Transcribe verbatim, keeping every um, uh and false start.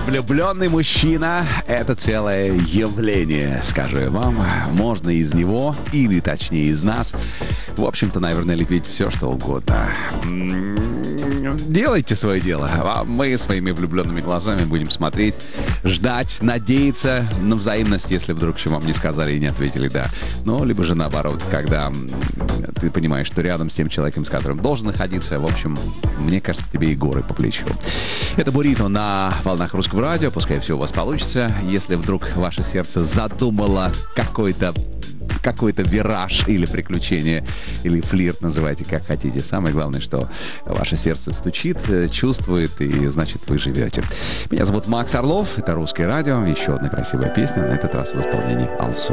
Влюбленный мужчина — это целое явление, скажу я вам. Можно из него, или точнее из нас, в общем-то, наверное, лепить все, что угодно. Делайте свое дело, а мы своими влюбленными глазами будем смотреть, ждать, надеяться на взаимность, если вдруг еще вам не сказали и не ответили «да». Ну, либо же наоборот, когда ты понимаешь, что рядом с тем человеком, с которым должен находиться, в общем, мне кажется, тебе и горы по плечу. Это Бурито на волнах Русского радио. Пускай все у вас получится. Если вдруг ваше сердце задумало какой-то какой-то вираж или приключение, или флирт, называйте как хотите. Самое главное, что ваше сердце стучит, чувствует, и значит, вы живете. Меня зовут Макс Орлов, это Русское радио. Еще одна красивая песня, на этот раз в исполнении Алсу.